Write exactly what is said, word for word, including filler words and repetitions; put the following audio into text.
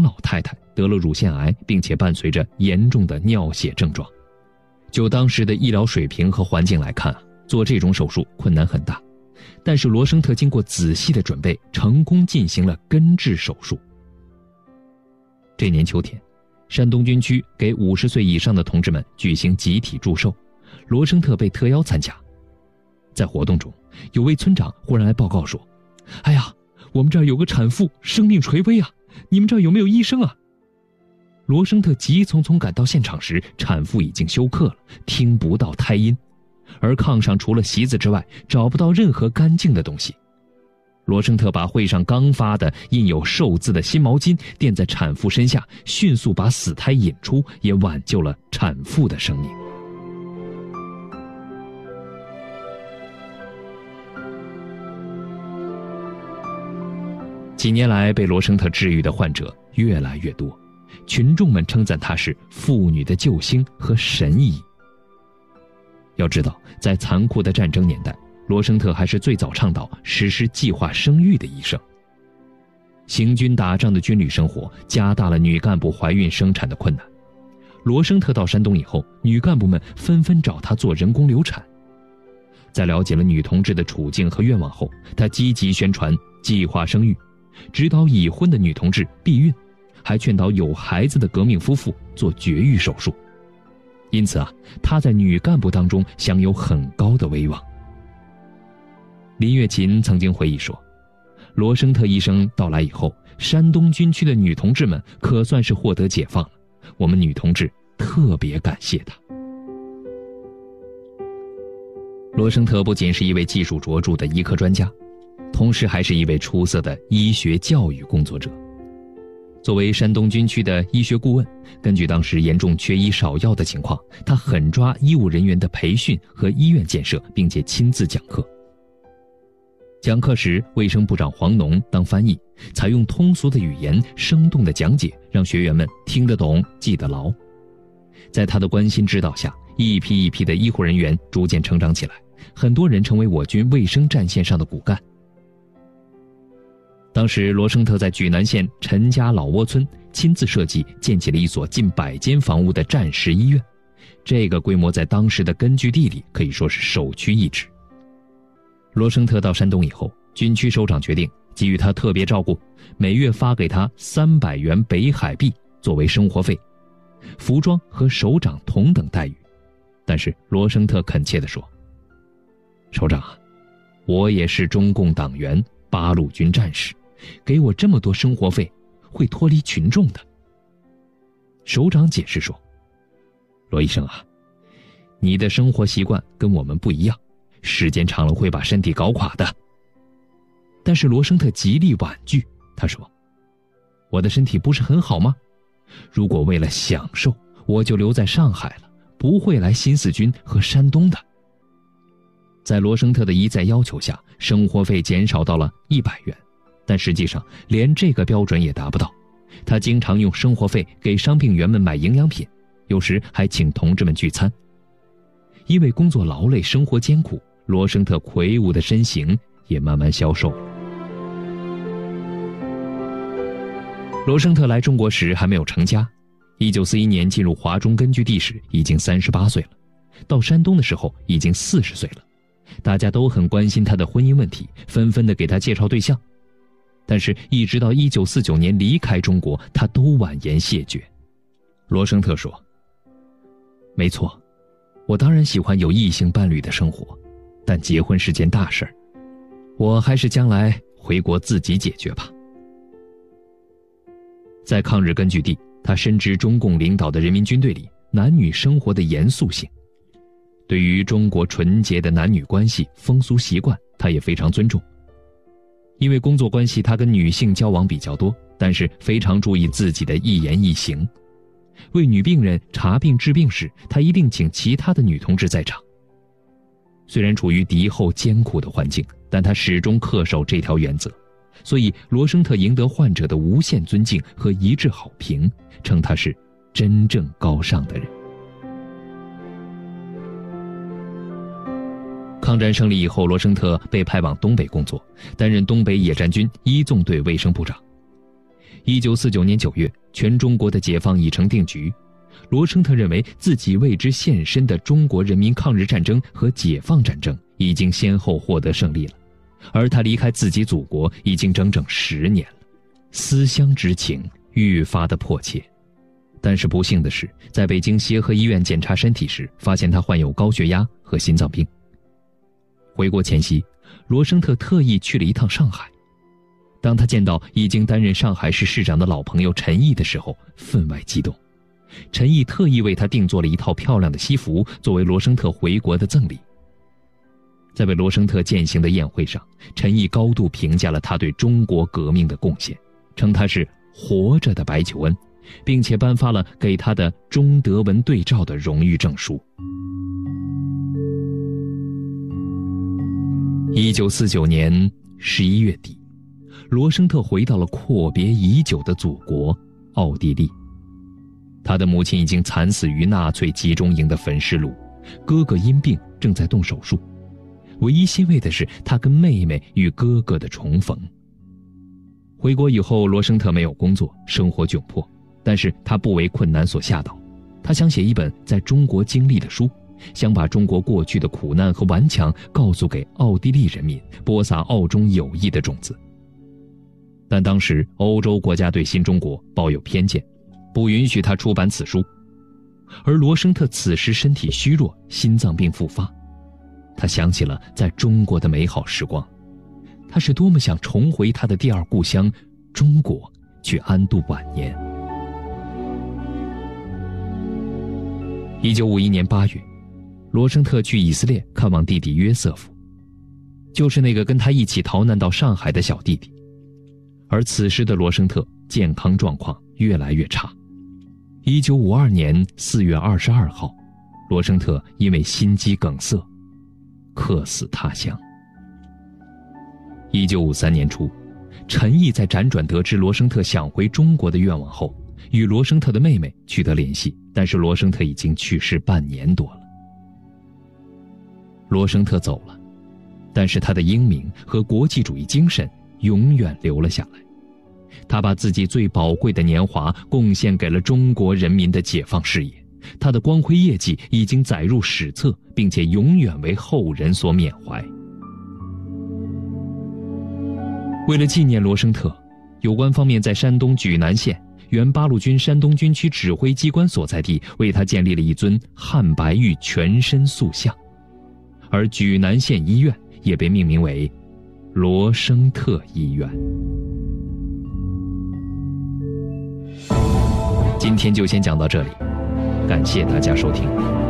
老太太得了乳腺癌，并且伴随着严重的尿血症状。就当时的医疗水平和环境来看啊，做这种手术困难很大，但是罗生特经过仔细的准备，成功进行了根治手术。这年秋天，山东军区给五十岁以上的同志们举行集体祝寿，罗生特被特邀参加。在活动中，有位村长忽然来报告说：哎呀，我们这儿有个产妇生命垂危啊，你们这儿有没有医生啊？罗生特急匆匆赶到现场时，产妇已经休克了，听不到胎音，而炕上除了席子之外，找不到任何干净的东西。罗生特把会上刚发的印有寿字的新毛巾垫在产妇身下，迅速把死胎引出，也挽救了产妇的生命。几年来，被罗生特治愈的患者越来越多，群众们称赞他是妇女的救星和神医。要知道，在残酷的战争年代，罗生特还是最早倡导实施计划生育的医生。行军打仗的军旅生活加大了女干部怀孕生产的困难。罗生特到山东以后，女干部们纷纷找他做人工流产。在了解了女同志的处境和愿望后，他积极宣传计划生育，指导已婚的女同志避孕，还劝导有孩子的革命夫妇做绝育手术。因此啊，他在女干部当中享有很高的威望。林月琴曾经回忆说，罗生特医生到来以后，山东军区的女同志们可算是获得解放了，我们女同志特别感谢他。罗生特不仅是一位技术卓著的医科专家，同时还是一位出色的医学教育工作者。作为山东军区的医学顾问，根据当时严重缺医少药的情况，他狠抓医务人员的培训和医院建设，并且亲自讲课。讲课时，卫生部长黄农当翻译，采用通俗的语言，生动的讲解，让学员们听得懂，记得牢。在他的关心指导下，一批一批的医护人员逐渐成长起来，很多人成为我军卫生战线上的骨干。当时罗生特在莒南县陈家老窝村亲自设计建起了一所近百间房屋的战时医院，这个规模在当时的根据地里可以说是首屈一指。罗生特到山东以后，军区首长决定给予他特别照顾，每月发给他三百元北海币作为生活费，服装和首长同等待遇。但是罗生特恳切地说：首长啊，我也是中共党员，八路军战士，给我这么多生活费，会脱离群众的。首长解释说：罗医生啊，你的生活习惯跟我们不一样，时间长了会把身体搞垮的。但是罗生特极力婉拒，他说：我的身体不是很好吗？如果为了享受，我就留在上海了，不会来新四军和山东的。在罗生特的一再要求下，生活费减少到了一百元，但实际上连这个标准也达不到。他经常用生活费给伤病员们买营养品，有时还请同志们聚餐。因为工作劳累，生活艰苦，罗生特魁梧的身形也慢慢消瘦了。罗生特来中国时还没有成家，一九四一年进入华中根据地时已经三十八岁了，到山东的时候已经四十岁了。大家都很关心他的婚姻问题，纷纷的给他介绍对象。但是一直到一九四九年离开中国，他都婉言谢绝。罗生特说：没错，我当然喜欢有异性伴侣的生活，但结婚是件大事儿，我还是将来回国自己解决吧。在抗日根据地，他深知中共领导的人民军队里男女生活的严肃性，对于中国纯洁的男女关系、风俗习惯，他也非常尊重。因为工作关系，他跟女性交往比较多，但是非常注意自己的一言一行。为女病人查病治病时，他一定请其他的女同志在场。虽然处于敌后艰苦的环境，但他始终恪守这条原则，所以罗生特赢得患者的无限尊敬和一致好评，称他是真正高尚的人。抗战胜利以后，罗生特被派往东北工作，担任东北野战军一纵队卫生部长。 一九四九年九月，全中国的解放已成定局。罗生特认为自己为之献身的中国人民抗日战争和解放战争已经先后获得胜利了，而他离开自己祖国已经整整十年了，思乡之情愈发的迫切。但是不幸的是，在北京协和医院检查身体时，发现他患有高血压和心脏病。回国前夕，罗生特特意去了一趟上海。当他见到已经担任上海市市长的老朋友陈毅的时候，分外激动。陈毅特意为他定做了一套漂亮的西服，作为罗生特回国的赠礼。在为罗生特饯行的宴会上，陈毅高度评价了他对中国革命的贡献，称他是活着的白求恩，并且颁发了给他的中德文对照的荣誉证书。一九四九年十一月底，罗生特回到了阔别已久的祖国奥地利。他的母亲已经惨死于纳粹集中营的焚尸炉，哥哥因病正在动手术。唯一欣慰的是，他跟妹妹与哥哥的重逢。回国以后，罗生特没有工作，生活窘迫，但是他不为困难所吓倒。他想写一本在中国经历的书，想把中国过去的苦难和顽强告诉给奥地利人民，播撒澳中友谊的种子。但当时欧洲国家对新中国抱有偏见，不允许他出版此书。而罗生特此时身体虚弱，心脏病复发，他想起了在中国的美好时光，他是多么想重回他的第二故乡中国去安度晚年。一九五一年八月，罗生特去以色列看望弟弟约瑟夫，就是那个跟他一起逃难到上海的小弟弟。而此时的罗生特健康状况越来越差。一九五二年四月二十二号，罗生特因为心肌梗塞客死他乡。一九五三年初，陈毅在辗转得知罗生特想回中国的愿望后，与罗生特的妹妹取得联系，但是罗生特已经去世半年多了。罗生特走了，但是他的英明和国际主义精神永远留了下来。他把自己最宝贵的年华贡献给了中国人民的解放事业，他的光辉业绩已经载入史册，并且永远为后人所缅怀。为了纪念罗生特，有关方面在山东莒南县原八路军山东军区指挥机关所在地为他建立了一尊汉白玉全身塑像，而莒南县医院也被命名为罗生特医院。今天就先讲到这里，感谢大家收听。